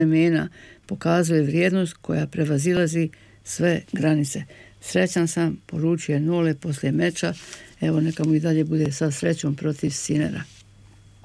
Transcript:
vremena pokazuje vrijednost koja prevazilazi sve granice. Srećan sam, poručuje Nole poslije meča. Evo, neka mu i dalje bude sa srećom protiv Sinera.